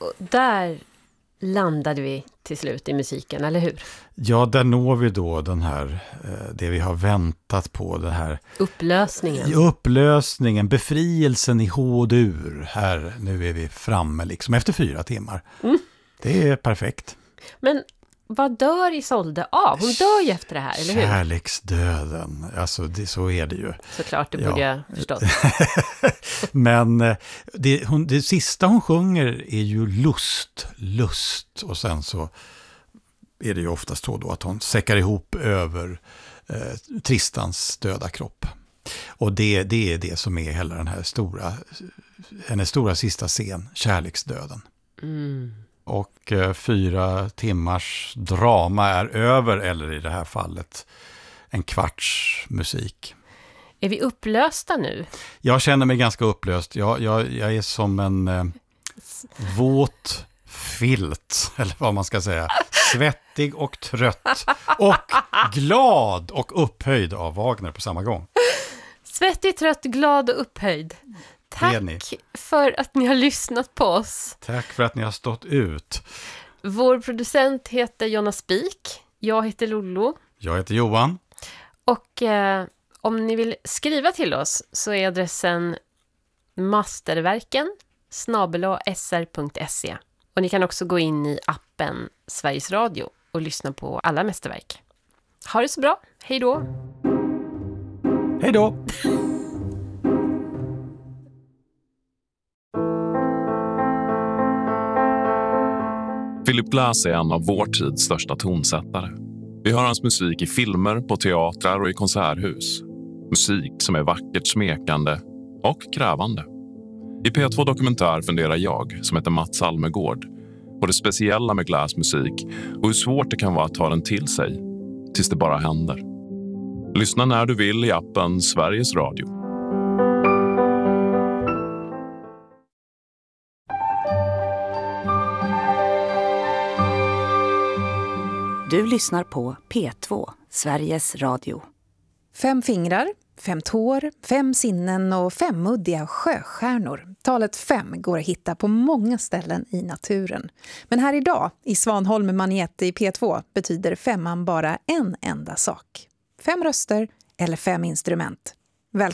Och där landade vi till slut i musiken, eller hur? Ja, där når vi då den här, det vi har väntat på, den här upplösningen, befrielsen i H-dur. Här, nu är vi framme liksom efter 4 timmar. Det är perfekt. Men vad dör Isolde av? Hon dör ju efter det här, eller hur? Kärleksdöden, alltså så är det ju. Såklart, det borde jag förstått. Men det sista hon sjunger är ju lust. Och sen så är det ju oftast så då att hon säckar ihop över Tristans döda kropp. Och det är det som är hela den här hennes stora sista scen, kärleksdöden. Och 4 timmars drama är över, eller i det här fallet en kvarts musik. Är vi upplösta nu? Jag känner mig ganska upplöst. Jag är som en våt filt, eller vad man ska säga. Svettig och trött och glad och upphöjd av Wagner på samma gång. Svettig, trött, glad och upphöjd. Tack för att ni har lyssnat på oss. Tack för att ni har stått ut. Vår producent heter Jonna Spik. Jag heter Lollo. Jag heter Johan. Och om ni vill skriva till oss så är adressen masterverken@sr.se. Och ni kan också gå in i appen Sveriges Radio och lyssna på alla mästerverk. Ha det så bra. Hej då. Hej då. Philip Glass är en av vår tids största tonsättare. Vi hör hans musik i filmer, på teatrar och i konserthus. Musik som är vackert smekande och krävande. I P2 Dokumentär funderar jag, som heter Mats Almegård, på det speciella med Glass musik och hur svårt det kan vara att ta den till sig, tills det bara händer. Lyssna när du vill i appen Sveriges Radio. Du lyssnar på P2, Sveriges Radio. 5 fingrar, 5 tår, 5 sinnen och 5-uddiga sjöstjärnor. Talet 5 går att hitta på många ställen i naturen. Men här idag, i Svanholm Maniette i P2, betyder 5 bara en enda sak. 5 röster eller 5 instrument.